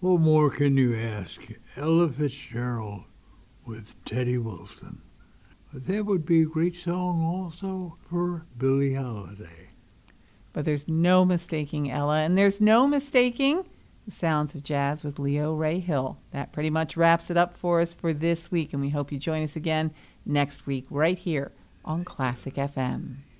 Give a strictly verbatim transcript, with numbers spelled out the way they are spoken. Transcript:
What more can you ask? Ella Fitzgerald with Teddy Wilson. That would be a great song also for Billie Holiday. But there's no mistaking Ella, and there's no mistaking the sounds of jazz with Leo Ray Hill. That pretty much wraps it up for us for this week, and we hope you join us again next week right here on Classic F M.